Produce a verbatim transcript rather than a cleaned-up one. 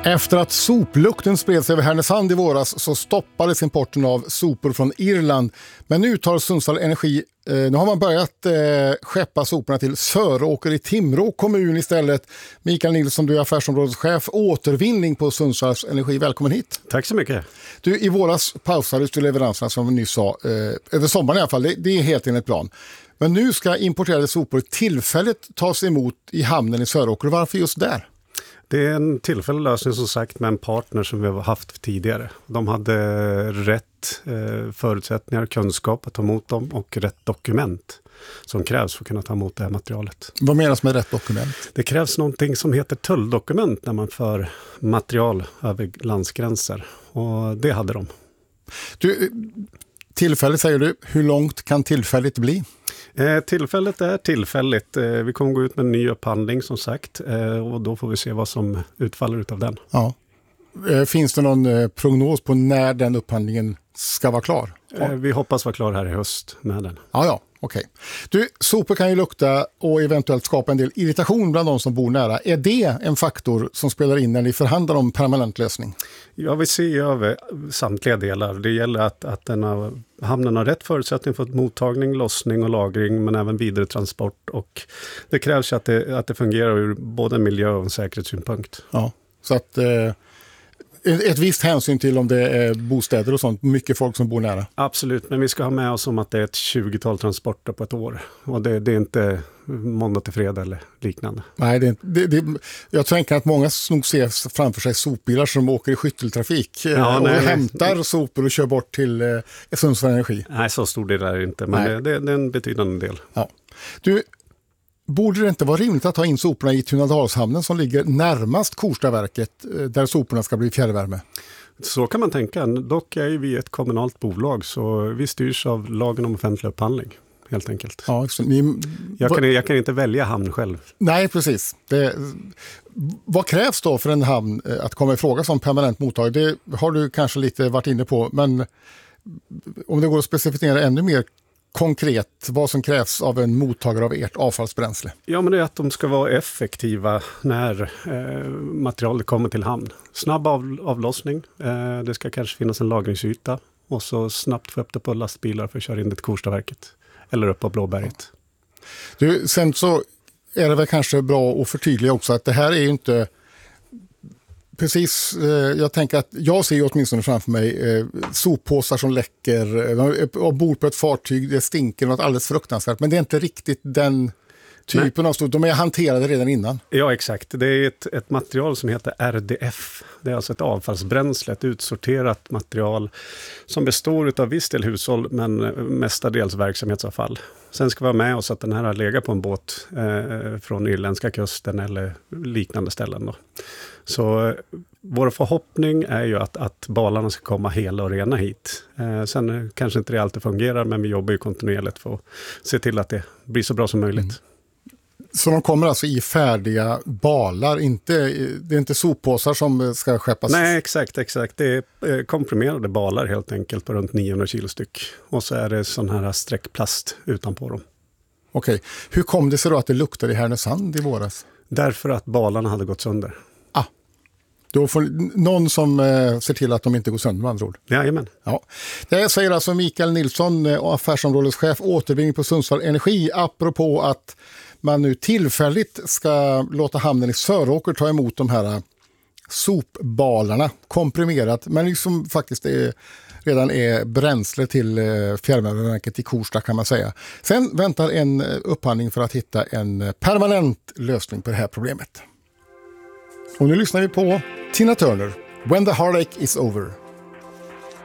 Efter att soplukten spred sig över Härnösand i våras så stoppades importen av sopor från Irland. Men nu tar Sundsvall Energi, eh, nu har man börjat eh, skeppa soporna till Söråker i Timrå kommun istället. Mikael Nilsson, du är affärsområdeschef återvinning på Sundsvall Energi. Välkommen hit. Tack så mycket. Du, i våras pausades du leveranserna som vi nyss sa, eh, över sommaren i alla fall. Det, det är helt enligt plan. Men nu ska importerade sopor tillfälligt tas emot i hamnen i Söråker. Varför just där? Det är en tillfällig lösning som sagt med en partner som vi har haft tidigare. De hade rätt eh, förutsättningar och kunskap att ta emot dem och rätt dokument som krävs för att kunna ta emot det här materialet. Vad menas med rätt dokument? Det krävs någonting som heter tulldokument när man för material över landsgränser och det hade de. Du, tillfälligt säger du, hur långt kan tillfälligt bli? Eh, tillfället är tillfälligt. Eh, vi kommer gå ut med en ny upphandling som sagt eh, och då får vi se vad som utfaller utav den. Ja. Eh, finns det någon eh, prognos på när den upphandlingen ska vara klar? Eh, vi hoppas vara klar här i höst med den. Ja, ja, okej. Okay. Du, sopor kan ju lukta och eventuellt skapa en del irritation bland de som bor nära. Är det en faktor som spelar in när ni förhandlar om permanent lösning? Ja, vi ser över samtliga delar. Det gäller att, att den har, hamnen har rätt förutsättning för mottagning, lossning och lagring men även vidare transport. Och det krävs att det, att det fungerar ur både miljö- och säkerhetssynpunkt. Ja, så att eh, ett visst hänsyn till om det är bostäder och sånt, mycket folk som bor nära. Absolut, men vi ska ha med oss om att det är ett tjugotal transporter på ett år. Och det, det är inte måndag till fredag eller liknande. Nej, det, det, det, jag tänker att många nog ser framför sig sopbilar som åker i skytteltrafik ja, och nej, hämtar nej. sopor och kör bort till eh, Sundsvall Energi. Nej, så stor del är det inte, men det, det, det är en betydande del. Ja. Du, borde det inte vara rimligt att ta in soporna i Tunadalshamnen som ligger närmast Korstaverket där soporna ska bli fjärrvärme? Så kan man tänka. Dock är vi ett kommunalt bolag så vi styrs av lagen om offentlig upphandling helt enkelt. Ja, så ni, jag, kan, jag kan inte välja hamn själv. Nej, precis. Det, vad krävs då för en hamn att komma i fråga som permanent mottagare? Det har du kanske lite varit inne på, men om det går att specificera ännu mer konkret vad som krävs av en mottagare av ert avfallsbränsle? Ja, men det är att de ska vara effektiva när eh, materialet kommer till hamn. Snabb av, avlossning, eh, det ska kanske finnas en lagringsyta och så snabbt få upp det på lastbilar för att köra in det till Korstaverket eller upp på Blåberget. Du, sen så är det väl kanske bra att förtydliga också att det här är ju inte precis, eh, jag tänker att jag ser ju åtminstone framför mig eh, soppåsar som läcker eh, ombord på ett fartyg, det stinker något alldeles fruktansvärt, men det är inte riktigt den typen Nej. av stor, de är hanterade redan innan. Ja, exakt. Det är ett, ett material som heter R D F. Det är alltså ett avfallsbränsle, ett utsorterat material som består av viss del hushåll men mestadels verksamhetsavfall. Sen ska vi ha med oss att den här har legat på en båt eh, från irländska kusten eller liknande ställen då. Så eh, vår förhoppning är ju att, att balarna ska komma hela och rena hit. Eh, sen eh, kanske inte det alltid fungerar, men vi jobbar ju kontinuerligt för att se till att det blir så bra som möjligt. Mm. Så de kommer alltså i färdiga balar, inte, det är inte soppåsar som ska skeppas? Nej, exakt, exakt. Det är komprimerade balar helt enkelt på runt niohundra kilo styck. Och så är det sån här streckplast utanpå dem. Okej. Hur kom det sig då att det luktade i Härnösand i våras? Därför att balarna hade gått sönder. Ah, då får någon som eh, ser till att de inte går sönder med andra ord. Jajamän. Ja. Det säger alltså Mikael Nilsson, affärsområdeschef återvinning på Sundsvall Energi, apropå att man nu tillfälligt ska låta hamnen i Söråker ta emot de här sopbalarna komprimerat, men liksom faktiskt är, redan är bränsle till fjärrvärmeverket i Korsta kan man säga. Sen väntar en upphandling för att hitta en permanent lösning på det här problemet. Och nu lyssnar vi på Tina Turner, When the Heartache is Over.